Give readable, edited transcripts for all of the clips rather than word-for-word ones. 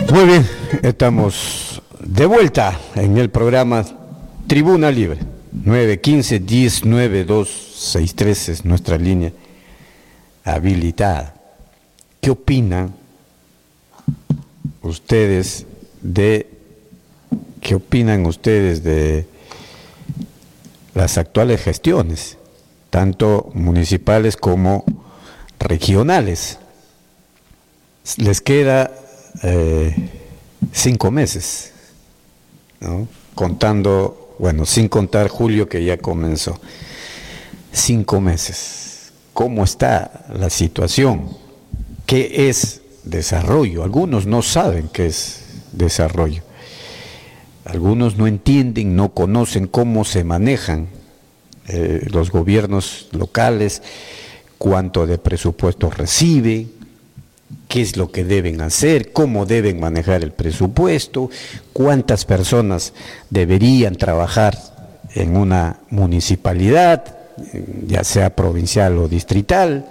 Muy bien, estamos de vuelta en el programa Tribuna Libre. 915-109263 es nuestra línea habilitada. ¿Qué opinan ustedes de las actuales gestiones, tanto municipales como regionales? Les queda 5 meses, ¿no? Contando, bueno, sin contar julio que ya comenzó. 5 meses. ¿Cómo está la situación? ¿Qué es desarrollo? Algunos no saben qué es desarrollo. Algunos no entienden, no conocen cómo se manejan los gobiernos locales, cuánto de presupuesto reciben, qué es lo que deben hacer, cómo deben manejar el presupuesto, cuántas personas deberían trabajar en una municipalidad, ya sea provincial o distrital,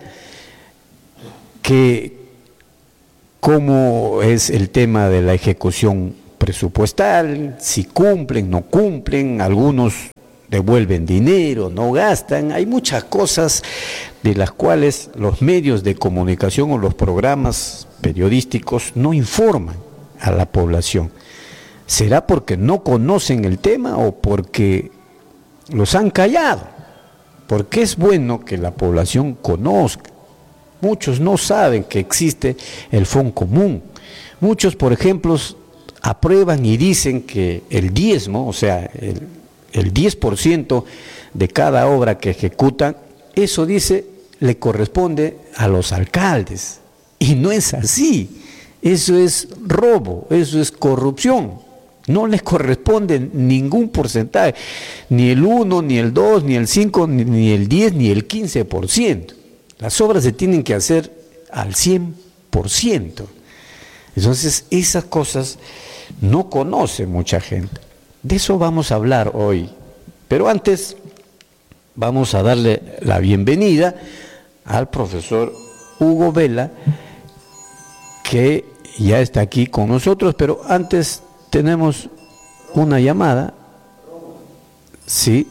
cómo es el tema de la ejecución presupuestal, si cumplen, no cumplen, algunos devuelven dinero, no gastan. Hay muchas cosas de las cuales los medios de comunicación o los programas periodísticos no informan a la población. ¿Será porque no conocen el tema o porque los han callado? Porque es bueno que la población conozca. Muchos no saben que existe el Fondo Común. Muchos, por ejemplo, aprueban y dicen que el diezmo, o sea, el 10% de cada obra que ejecutan, eso dice, le corresponde a los alcaldes. Y no es así. Eso es robo, eso es corrupción. No les corresponde ningún porcentaje, ni el 1, ni el 2, ni el 5, ni el 10, ni el 15%. Las obras se tienen que hacer al 100%. Entonces, esas cosas no conoce mucha gente. De eso vamos a hablar hoy. Pero antes vamos a darle la bienvenida al profesor Hugo Vela, que ya está aquí con nosotros, pero antes tenemos una llamada. Sí.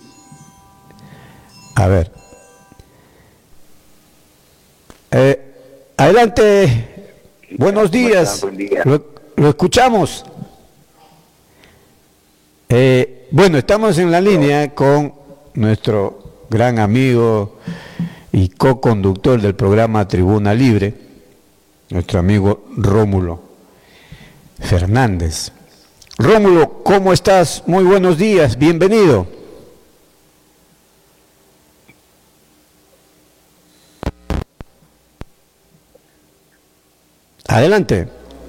A ver. Adelante. Buenos días. Buen día. Lo escuchamos. Bueno, estamos en la línea con nuestro gran amigo y co-conductor del programa Tribuna Libre, nuestro amigo Rómulo Fernández. Rómulo, ¿cómo estás? Muy buenos días, bienvenido. Adelante.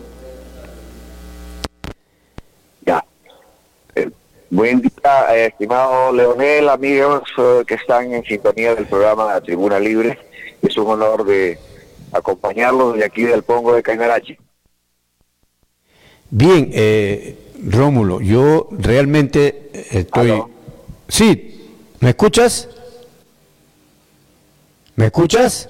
Ya. Buen día, estimado Leonel, amigos que están en sintonía del programa Tribuna Libre. Es un honor de acompañarlos de aquí del Pongo de Caimarache. Bien, Rómulo, yo realmente estoy... ¿Aló? Sí, ¿me escuchas? ¿Me escuchas?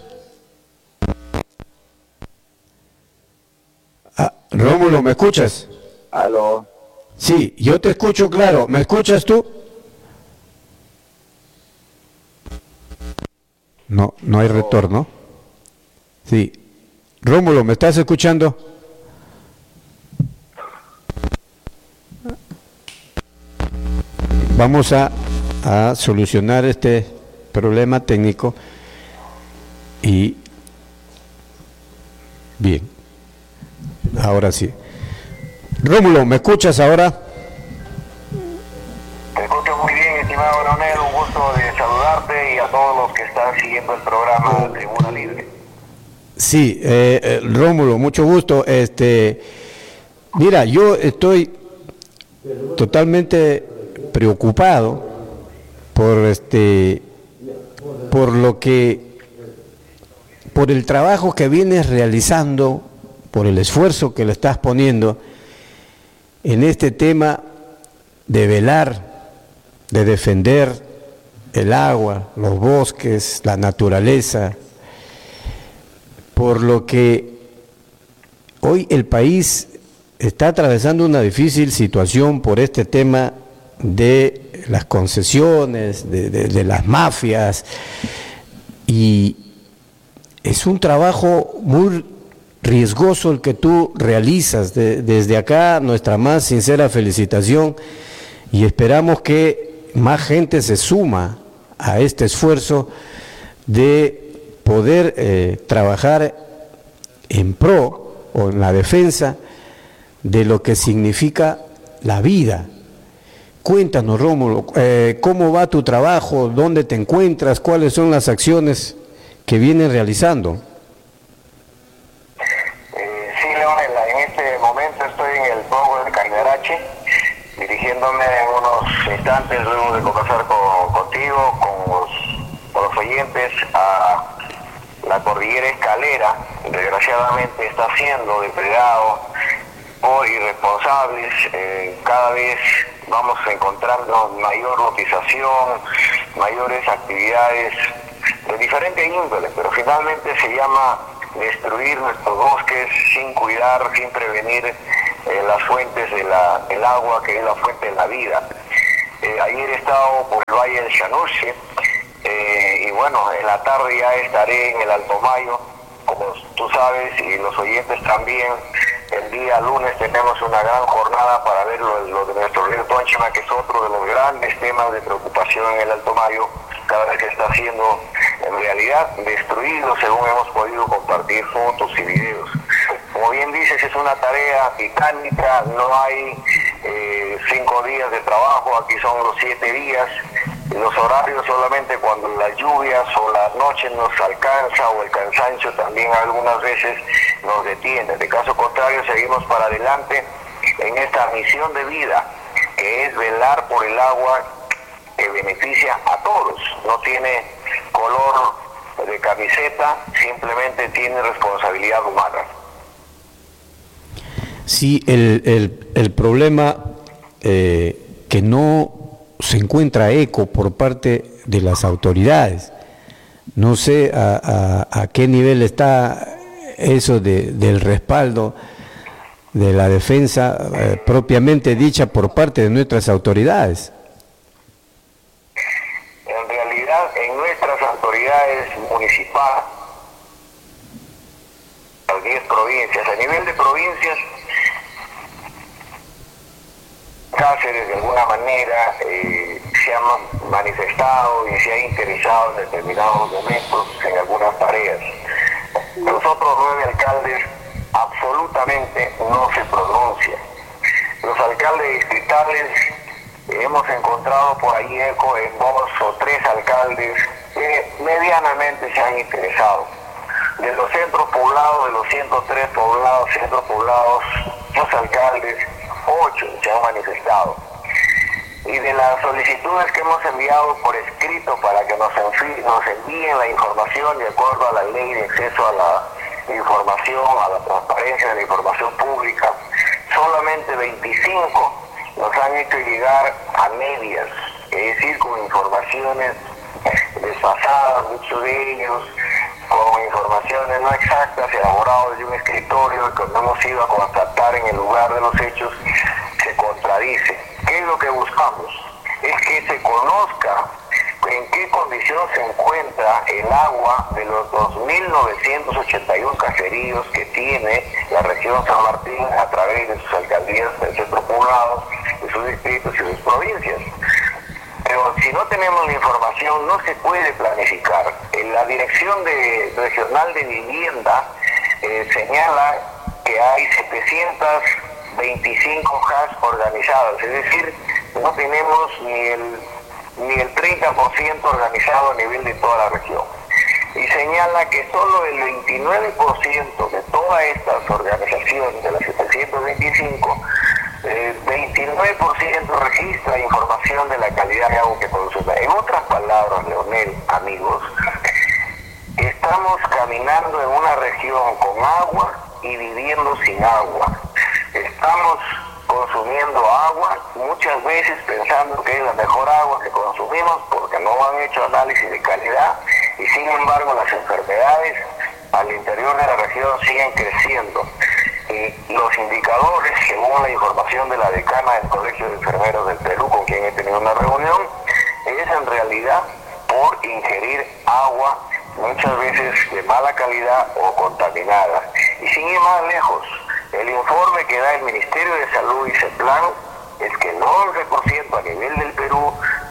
Rómulo, ¿me escuchas? ¿Aló? Sí, yo te escucho claro. ¿Me escuchas tú? No, no hay retorno. Sí. Rómulo, ¿me estás escuchando? Vamos a solucionar este problema técnico y... Bien. Ahora sí. Rómulo, ¿me escuchas ahora? Te escucho muy bien, estimado Leonel. Un gusto de saludarte y a todos los que están siguiendo el programa Tribuna Libre. Sí, Rómulo, mucho gusto. Mira, yo estoy totalmente preocupado por el trabajo que vienes realizando, por el esfuerzo que le estás poniendo en este tema de velar, de defender el agua, los bosques, la naturaleza, por lo que hoy el país está atravesando una difícil situación por este tema de las concesiones, de las mafias, y es un trabajo muy riesgoso el que tú realizas. Desde acá nuestra más sincera felicitación, y esperamos que más gente se suma a este esfuerzo de poder trabajar en pro o en la defensa de lo que significa la vida. Cuéntanos, Rómulo, ¿cómo va tu trabajo? ¿Dónde te encuentras? ¿Cuáles son las acciones que vienen realizando? Sí, Leonela, en este momento estoy en el pueblo de Cañarache, dirigiéndome en unos instantes, luego de conversar contigo, con los oyentes, a la cordillera Escalera. Desgraciadamente está siendo depredado por irresponsables. Cada vez vamos encontrando mayor lotización, mayores actividades de diferente índole, pero finalmente se llama destruir nuestros bosques sin cuidar, sin prevenir las fuentes del agua, que es la fuente de la vida. Ayer he estado por el Valle del Chanuche, y bueno, en la tarde ya estaré en el Alto Mayo, como tú sabes, y los oyentes también. El día lunes tenemos una gran jornada para ver lo de nuestro río Tonchima, que es otro de los grandes temas de preocupación en el Alto Mayo, cada vez que está siendo en realidad destruido, según hemos podido compartir fotos y videos. Como bien dices, es una tarea titánica, no hay 5 días de trabajo, aquí son los 7 días, los horarios solamente cuando las lluvias o las noches nos alcanza, o el cansancio también algunas veces nos detiene. De caso contrario, seguimos para adelante en esta misión de vida, que es velar por el agua que beneficia a todos. No tiene color de camiseta, simplemente tiene responsabilidad humana. Sí, el problema que no se encuentra eco por parte de las autoridades. No sé a qué nivel está eso del respaldo de la defensa propiamente dicha por parte de nuestras autoridades. En realidad, en nuestras autoridades municipales, las 10 provincias, a nivel de provincias, Cáceres de alguna manera se ha manifestado y se ha interesado en determinados momentos en algunas tareas. Los otros 9 alcaldes absolutamente no se pronuncian. Los alcaldes distritales, hemos encontrado por ahí eco en 2 o 3 alcaldes que medianamente se han interesado. De los centros poblados, de los 103 centros poblados, los alcaldes, 8 se han manifestado. Y de las solicitudes que hemos enviado por escrito para que nos envíen la información de acuerdo a la ley de acceso a la información, a la transparencia de la información pública, solamente 25 nos han hecho llegar a medias, es decir, con informaciones desfasadas, muchos de ellos con informaciones no exactas, elaboradas desde un escritorio, que no hemos ido a constatar en el lugar de los hechos, se contradice. ¿Qué es lo que buscamos? Es que se conozca en qué condición se encuentra el agua de los 2.981 caseríos que tiene la región San Martín a través de sus alcaldías, de centros poblados, de sus distritos y sus provincias. Pero si no tenemos la información, no se puede planificar. La Dirección Regional de Vivienda señala que hay 725 CAS organizadas, es decir, no tenemos ni el 30% organizado a nivel de toda la región. Y señala que solo el 29% de todas estas organizaciones, de las 725, 29% registra información de la calidad de agua que produce. En otras palabras, Leonel, amigos, estamos caminando en una región con agua y viviendo sin agua. Estamos consumiendo agua, muchas veces pensando que es la mejor agua que consumimos porque no han hecho análisis de calidad, y sin embargo las enfermedades al interior de la región siguen creciendo. Los indicadores, según la información de la decana del Colegio de Enfermeros del Perú, con quien he tenido una reunión, es en realidad por ingerir agua muchas veces de mala calidad o contaminada. Y sin ir más lejos, el informe que da el Ministerio de Salud y CEPLAN es que el 11% a nivel del Perú,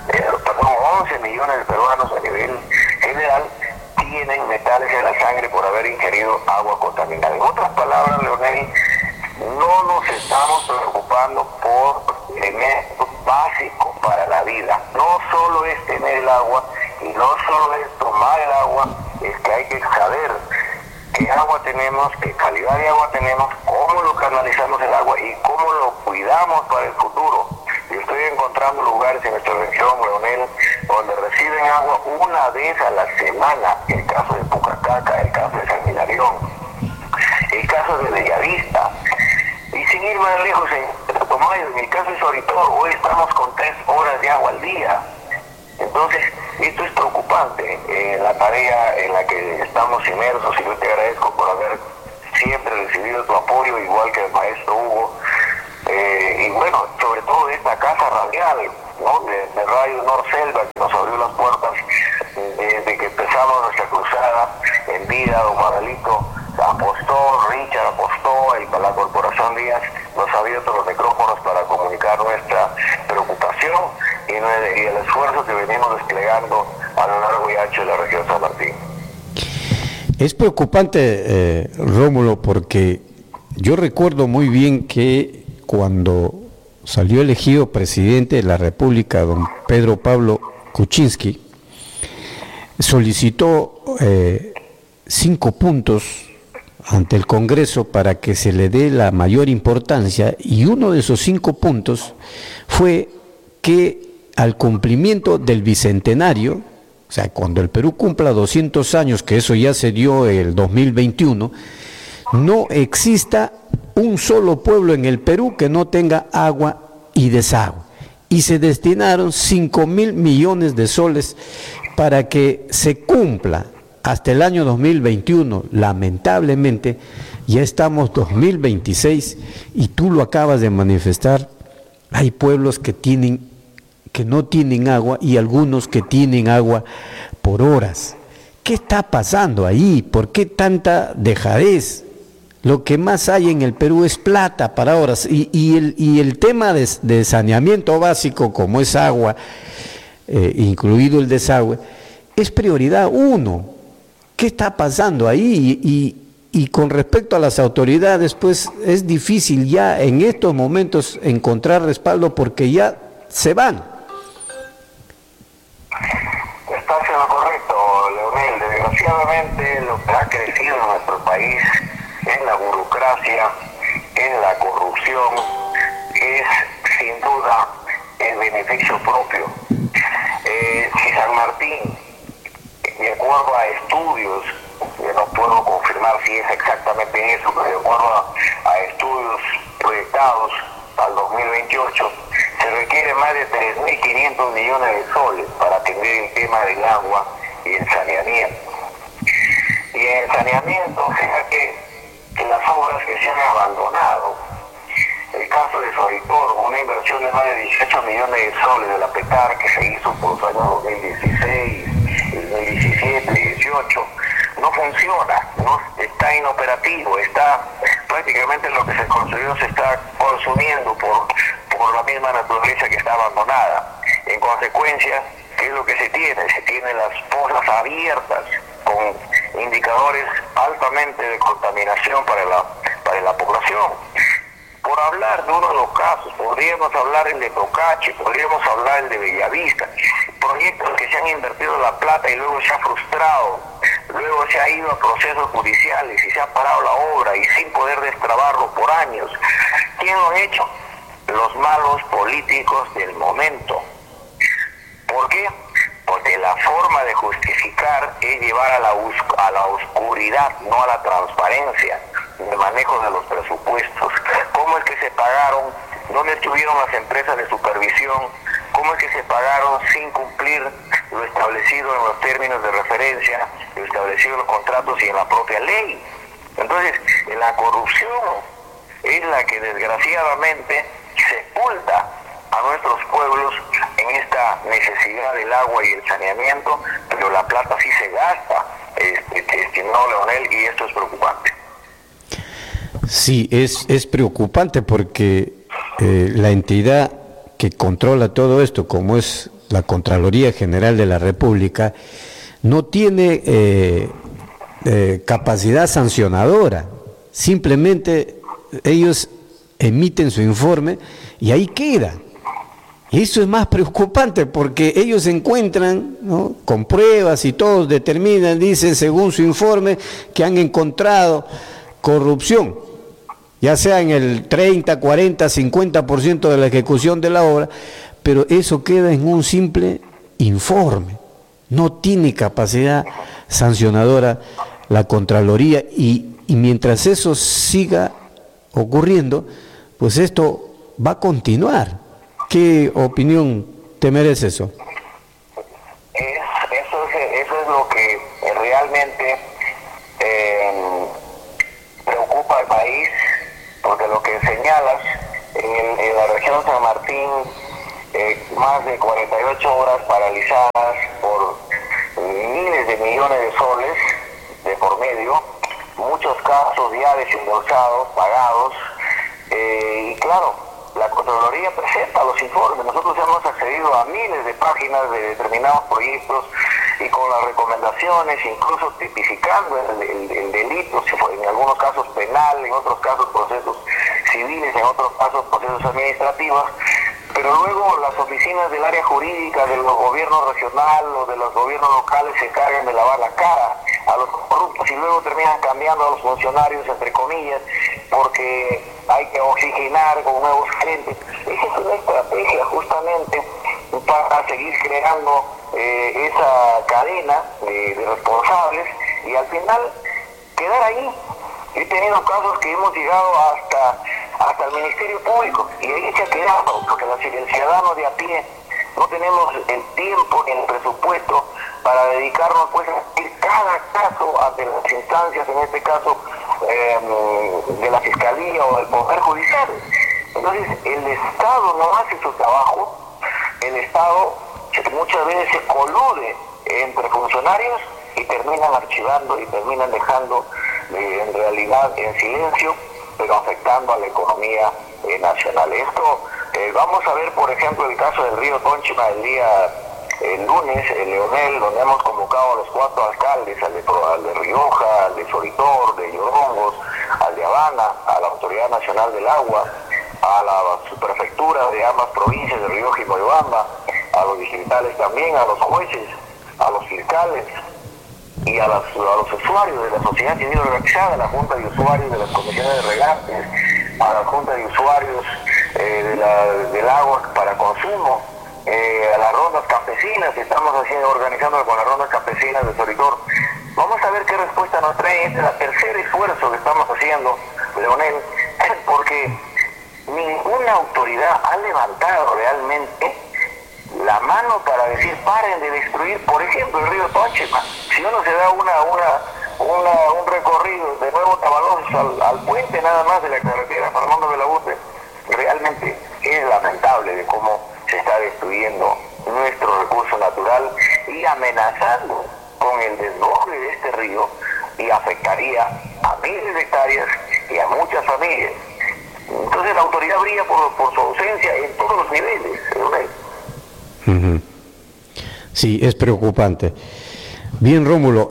11 millones de peruanos a nivel general, tienen metales en la sangre por haber ingerido agua contaminada. En otras palabras, Leonel, no nos estamos preocupando por elementos básicos para la vida. No solo es tener el agua y no solo es tomar el agua, es que hay que saber qué agua tenemos, qué calidad de agua tenemos, cómo lo canalizamos el agua y cómo lo cuidamos para el futuro. Yo estoy encontrando lugares en nuestra región, Leonel, donde reciben agua una vez a la semana, el caso de Pucacaca, el caso de San Hilarión, el caso de Bellavista, y sin ir más lejos, en Putumayo, en el caso de Soritor, hoy estamos con 3 horas de agua al día. Entonces, esto es preocupante en la tarea en la que estamos inmersos, y yo te agradezco por haber siempre recibido tu apoyo, igual que el maestro Hugo, y bueno, sobre todo de esta casa radial, ¿no? de Radio Nor Selva, que nos abrió las puertas desde que empezamos nuestra cruzada en vida. Don Manuelito apostó, Richard apostó, y la Corporación Díaz nos ha abierto los micrófonos para comunicar nuestra preocupación y el esfuerzo que venimos desplegando a lo largo y ancho de la región San Martín. Es preocupante, Rómulo, porque yo recuerdo muy bien que cuando salió elegido presidente de la República, don Pedro Pablo Kuczynski, solicitó 5 puntos ante el Congreso para que se le dé la mayor importancia, y uno de esos 5 puntos fue que al cumplimiento del bicentenario, o sea, cuando el Perú cumpla 200 años, que eso ya se dio el 2021, no exista un solo pueblo en el Perú que no tenga agua y desagüe. Y se destinaron 5.000 millones de soles para que se cumpla hasta el año 2021. Lamentablemente, ya estamos 2026 y tú lo acabas de manifestar. Hay pueblos que no tienen agua, y algunos que tienen agua por horas. ¿Qué está pasando ahí? ¿Por qué tanta dejadez? Lo que más hay en el Perú es plata para horas, y el tema de saneamiento básico, como es agua, incluido el desagüe, es prioridad 1. ¿Qué está pasando ahí? Y con respecto a las autoridades, pues es difícil ya en estos momentos encontrar respaldo, porque ya se van. Estás en lo correcto, Leonel. Desgraciadamente, lo que ha crecido en nuestro país en la burocracia, en la corrupción, es sin duda el beneficio propio. Si San Martín, de acuerdo a estudios, yo no puedo confirmar si es exactamente eso, pero de acuerdo a estudios proyectados al 2028, se requiere más de 3.500 millones de soles para atender el tema del agua y el saneamiento. Y en el saneamiento, fíjate que las obras que se han abandonado, el caso de Soritor, una inversión de más de 18 millones de soles de la PETAR que se hizo por los años 2016, 2017, 2018, no funciona, no está inoperativo, está prácticamente lo que se construyó se está consumiendo por la misma naturaleza que está abandonada. En consecuencia, ¿qué es lo que se tiene? Se tienen las pozas abiertas con indicadores altamente de contaminación para la población. Por hablar de uno de los casos, podríamos hablar el de Tocache, podríamos hablar el de Bellavista, proyectos que se han invertido la plata y luego se ha frustrado, luego se ha ido a procesos judiciales y se ha parado la obra y sin poder destrabarlo por años. ¿Quién lo ha hecho? Los malos políticos del momento. ¿Por qué? Porque la forma de justificar es llevar a la oscuridad, no a la transparencia, el manejo de los presupuestos. ¿Cómo es que se pagaron? ¿Dónde estuvieron las empresas de supervisión? ¿Cómo es que se pagaron sin cumplir lo establecido en los términos de referencia, lo establecido en los contratos y en la propia ley? Entonces, en la corrupción que desgraciadamente sepulta a nuestros pueblos en esta necesidad del agua y el saneamiento, pero la plata sí se gasta, estimado Leonel, y esto es preocupante. Sí, es preocupante porque la entidad que controla todo esto, como es la Contraloría General de la República, no tiene capacidad sancionadora. Simplemente ellos emiten su informe y ahí queda. Y eso es más preocupante porque ellos encuentran, ¿no?, con pruebas y todos determinan, dicen según su informe, que han encontrado corrupción, ya sea en el 30, 40, 50% de la ejecución de la obra, pero eso queda en un simple informe. No tiene capacidad sancionadora la Contraloría y mientras eso siga ocurriendo, pues esto va a continuar. ¿Qué opinión te merece eso? Eso es lo que realmente preocupa al país, porque lo que señalas, en la región San Martín, más de 48 horas paralizadas por miles de millones de soles de por medio, muchos casos ya desembolsados, pagados, y claro, la Contraloría presenta los informes. Nosotros hemos accedido a miles de páginas de determinados proyectos y con las recomendaciones, incluso tipificando el delito, si fue en algunos casos penal, en otros casos procesos civiles, en otros casos procesos administrativos, pero luego las oficinas del área jurídica de los gobiernos regionales o de los gobiernos locales se encargan de lavar la cara a los corruptos y luego terminan cambiando a los funcionarios, entre comillas, porque hay que oxigenar con nuevos gerentes. Esa es una estrategia justamente para seguir creando esa cadena de responsables y al final quedar ahí. He tenido casos que hemos llegado hasta el Ministerio Público y ahí se ha quedado, porque el ciudadano de a pie no tenemos el tiempo ni el presupuesto para dedicarnos pues a ir cada caso ante las instancias, en este caso de la Fiscalía o del Poder Judicial. Entonces el Estado no hace su trabajo, el Estado muchas veces se colude entre funcionarios y terminan archivando y terminan dejando en realidad en silencio, pero afectando a la economía nacional. Esto, vamos a ver por ejemplo el caso del río Tónchima el lunes, Leonel, donde hemos convocado a los 4 alcaldes, al de Rioja, al de Soritor, de Yorongos, al de Habana, a la Autoridad Nacional del Agua, a la subprefectura de ambas provincias de Rioja y Moyobamba, a los distritales también, a los jueces, a los fiscales y a los usuarios de la sociedad civil organizada, a la Junta de Usuarios de las Comisiones de Regantes, a la Junta de Usuarios del agua para consumo, a las rondas campesinas que estamos organizando con las rondas campesinas de Soritor. Vamos a ver qué respuesta nos trae. Este es el tercer esfuerzo que estamos haciendo, Leonel, porque ninguna autoridad ha levantado realmente la mano para decir paren de destruir, por ejemplo, el río Tónchima. Si uno se da un recorrido de Nuevo Tabalón al puente nada más de la carretera Fernando Belaúnde, realmente es lamentable de cómo se está destruyendo nuestro recurso natural y amenazando con el desborde de este río, y afectaría a miles de hectáreas y a muchas familias. Entonces la autoridad brilla por su ausencia en todos los niveles, ¿no? Sí, es preocupante. Bien, Rómulo,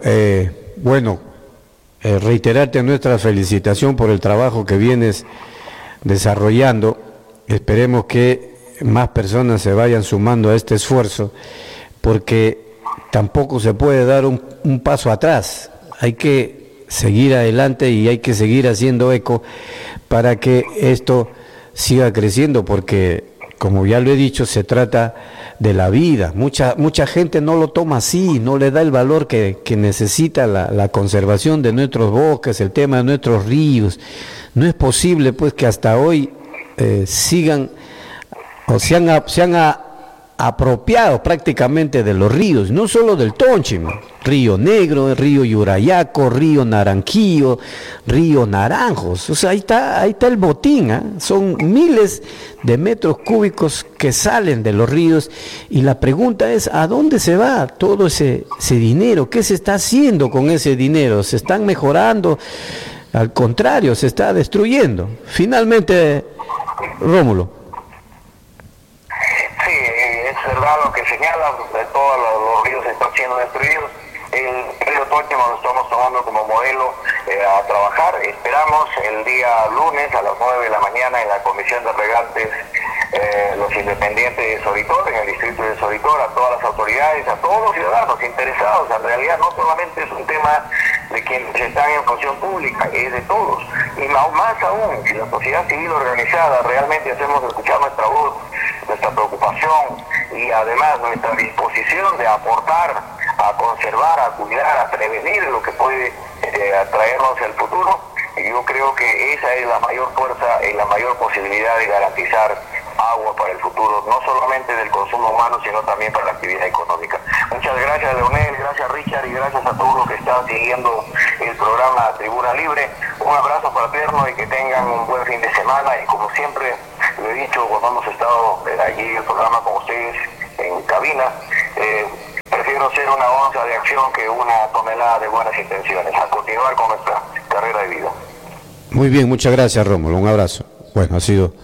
reiterarte nuestra felicitación por el trabajo que vienes desarrollando. Esperemos que más personas se vayan sumando a este esfuerzo, porque tampoco se puede dar un paso atrás. Hay que seguir adelante y hay que seguir haciendo eco para que esto siga creciendo, porque, como ya lo he dicho, se trata de la vida. Mucha gente no lo toma así, no le da el valor que necesita la conservación de nuestros bosques, el tema de nuestros ríos. No es posible pues que hasta hoy sigan o se han apropiado prácticamente de los ríos, no solo del Tónchima, Río Negro, Río Yurayaco, Río Naranquillo, Río Naranjos. O sea, ahí está el botín, ¿eh? Son miles de metros cúbicos que salen de los ríos, y la pregunta es, ¿a dónde se va todo ese dinero? ¿Qué se está haciendo con ese dinero? ¿Se están mejorando? Al contrario, se está destruyendo. Finalmente, Rómulo. Sí, es verdad lo que señala, de todos los ríos están siendo destruidos. El río Tochima lo estamos tomando como modelo a trabajar. Esperamos el día lunes a las 9 de la mañana en la Comisión de Regantes, los independientes de Soritor, en el distrito de Soritor, a todas las autoridades, a todos los ciudadanos interesados. En realidad no solamente es un tema de quienes están en función pública, es de todos. Y más aún, si la sociedad civil organizada realmente hacemos escuchar nuestra voz, nuestra preocupación y además nuestra disposición de aportar a conservar, a cuidar, a prevenir lo que puede traernos el futuro, yo creo que esa es la mayor fuerza y la mayor posibilidad de garantizar agua para el futuro, no solamente del consumo humano, sino también para la actividad económica. Muchas gracias, Leonel, gracias, Richard, y gracias a todos los que están siguiendo el programa Tribuna Libre. Un abrazo fraterno y que tengan un buen fin de semana, y como siempre lo he dicho cuando hemos estado allí en el programa con ustedes en cabina, prefiero ser una onza de acción que una tonelada de buenas intenciones. A continuar con nuestra carrera de vida. Muy bien, muchas gracias, Rómulo. Un abrazo. Bueno, ha sido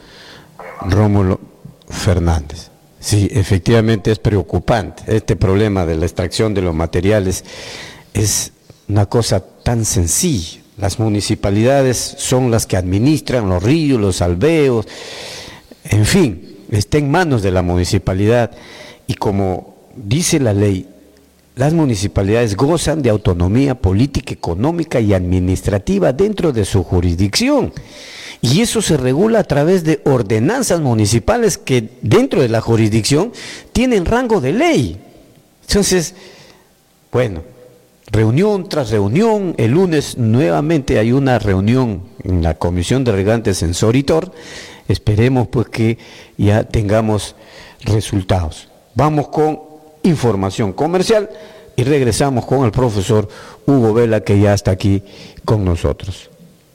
Rómulo Fernández. Sí, efectivamente es preocupante. Este problema de la extracción de los materiales es una cosa tan sencilla. Las municipalidades son las que administran los ríos, los alveos, en fin, está en manos de la municipalidad, y como dice la ley, las municipalidades gozan de autonomía política, económica y administrativa dentro de su jurisdicción. Y eso se regula a través de ordenanzas municipales que dentro de la jurisdicción tienen rango de ley. Entonces, bueno, reunión tras reunión, el lunes nuevamente hay una reunión en la Comisión de Regantes en Soritor. Esperemos pues que ya tengamos resultados. Vamos con información comercial y regresamos con el profesor Hugo Vela, que ya está aquí con nosotros.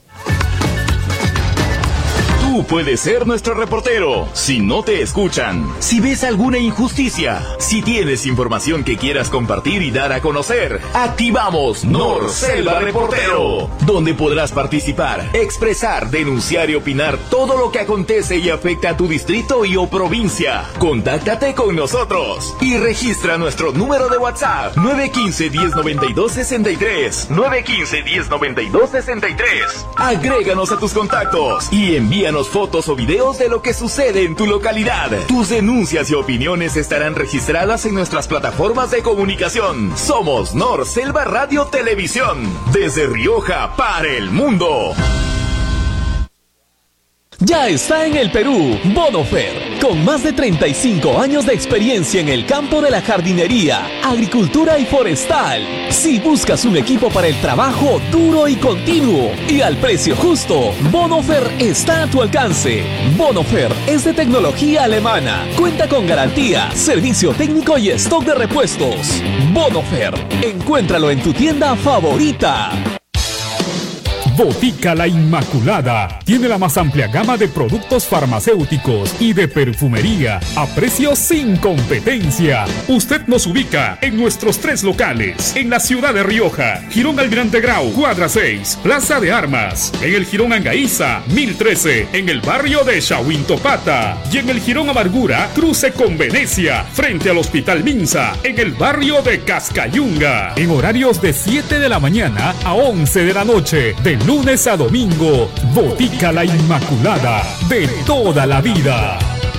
Tú puedes ser nuestro reportero. Si no te escuchan, si ves alguna injusticia, si tienes información que quieras compartir y dar a conocer, activamos Norselva Reportero, donde podrás participar, expresar, denunciar y opinar todo lo que acontece y afecta a tu distrito y o provincia. Contáctate con nosotros y registra nuestro número de WhatsApp 915-1092-63, 915-1092-63. Agréganos a tus contactos y envíanos fotos o videos de lo que sucede en tu localidad. Tus denuncias y opiniones estarán registradas en nuestras plataformas de comunicación. Somos Norselva Radio Televisión, desde Rioja para el mundo. Ya está en el Perú, Bonofer, con más de 35 años de experiencia en el campo de la jardinería, agricultura y forestal. Si buscas un equipo para el trabajo duro y continuo y al precio justo, Bonofer está a tu alcance. Bonofer es de tecnología alemana, cuenta con garantía, servicio técnico y stock de repuestos. Bonofer, encuéntralo en tu tienda favorita. Botica La Inmaculada tiene la más amplia gama de productos farmacéuticos y de perfumería a precios sin competencia. Usted nos ubica en nuestros 3 locales, en la ciudad de Rioja, Jirón Almirante Grau, cuadra 6, Plaza de Armas, en el Jirón Angaiza, 1013, en el barrio de Chahuintopata, y en el Jirón Amargura, cruce con Venecia, frente al Hospital Minsa, en el barrio de Cascayunga, en horarios de 7 de la mañana a 11 de la noche, de lunes a domingo. Botica La Inmaculada, de toda la vida.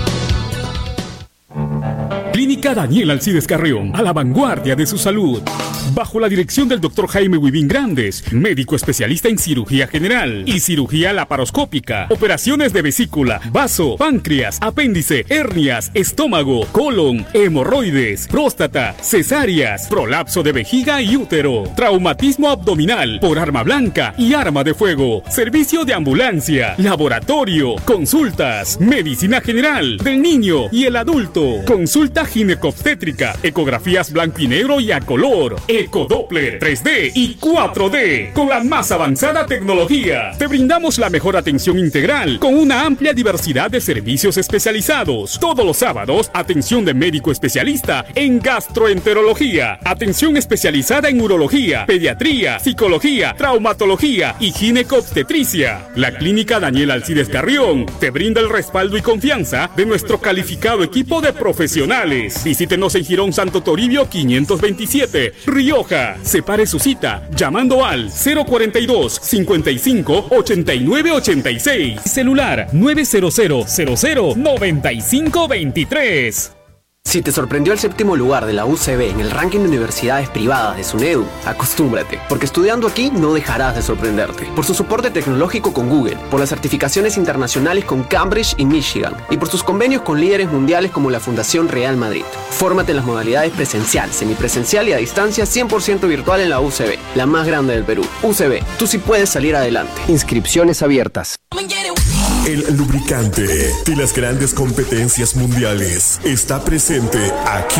Clínica Daniel Alcides Carrión, a la vanguardia de su salud. Bajo la dirección del Dr. Jaime Huivín Grandes, médico especialista en cirugía general y cirugía laparoscópica, operaciones de vesícula, vaso, páncreas, apéndice, hernias, estómago, colon, hemorroides, próstata, cesáreas, prolapso de vejiga y útero, traumatismo abdominal por arma blanca y arma de fuego, servicio de ambulancia, laboratorio, consultas, medicina general del niño y el adulto, consulta ginecobstétrica, ecografías blanco y negro y a color, Ecodoppler 3D y 4D con la más avanzada tecnología. Te brindamos la mejor atención integral con una amplia diversidad de servicios especializados. Todos los sábados, atención de médico especialista en gastroenterología, atención especializada en urología, pediatría, psicología, traumatología y ginecobstetricia. La Clínica Daniel Alcides Carrión te brinda el respaldo y confianza de nuestro calificado equipo de profesionales. Visítenos en Girón Santo Toribio 527, Rioja. Separe su cita llamando al 042 55 89 86. Celular 900 00 95 23. Si te sorprendió el 7º lugar de la UCB en el ranking de universidades privadas de SUNEDU, acostúmbrate, porque estudiando aquí no dejarás de sorprenderte. Por su soporte tecnológico con Google, por las certificaciones internacionales con Cambridge y Michigan, y por sus convenios con líderes mundiales como la Fundación Real Madrid. Fórmate en las modalidades presencial, semipresencial y a distancia 100% virtual en la UCB, la más grande del Perú. UCB, tú sí puedes salir adelante. Inscripciones abiertas. El lubricante de las grandes competencias mundiales está presente aquí.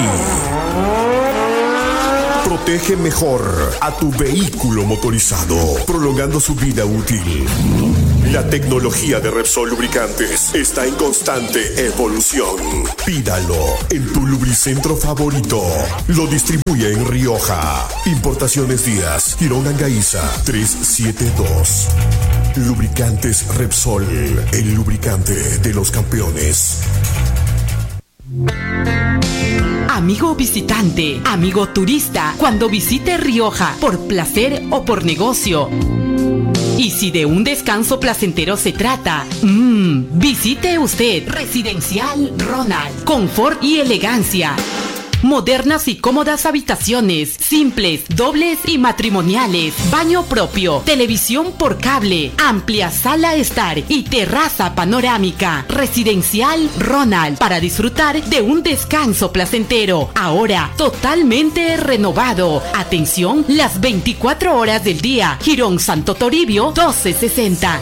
Protege mejor a tu vehículo motorizado, prolongando su vida útil. La tecnología de Repsol Lubricantes está en constante evolución. Pídalo en tu lubricentro favorito. Lo distribuye en Rioja. Importaciones Díaz, Girón Angaiza 372. Lubricantes Repsol, el lubricante de los campeones. Amigo visitante, amigo turista, cuando visite Rioja, por placer o por negocio. Y si de un descanso placentero se trata, visite usted Residencial Ronald. Confort y elegancia. Modernas y cómodas habitaciones, simples, dobles y matrimoniales, baño propio, televisión por cable, amplia sala estar y terraza panorámica. Residencial Ronald, para disfrutar de un descanso placentero, ahora totalmente renovado. Atención, las 24 horas del día. Girón Santo Toribio 1260.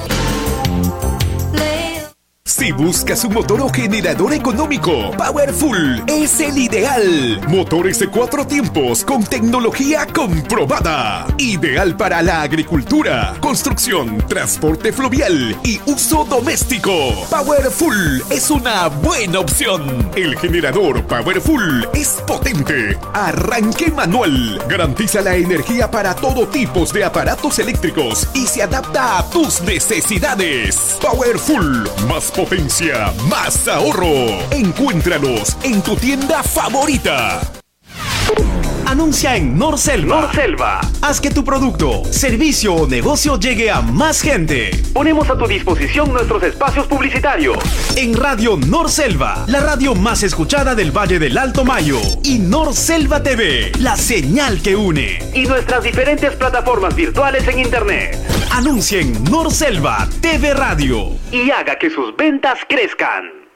Si buscas un motor o generador económico, Powerful es el ideal. Motores de 4 tiempos con tecnología comprobada. Ideal para la agricultura, construcción, transporte fluvial y uso doméstico. Powerful es una buena opción. El generador Powerful es potente. Arranque manual. Garantiza la energía para todo tipo de aparatos eléctricos y se adapta a tus necesidades. Powerful, más potencia, más ahorro. Encuéntralos en tu tienda favorita. Anuncia en Norselva. Haz que tu producto, servicio o negocio llegue a más gente. Ponemos a tu disposición nuestros espacios publicitarios. En Radio Norselva, la radio más escuchada del Valle del Alto Mayo. Y Norselva TV, la señal que une. Y nuestras diferentes plataformas virtuales en internet. Anuncia en Norselva TV Radio. Y haga que sus ventas crezcan.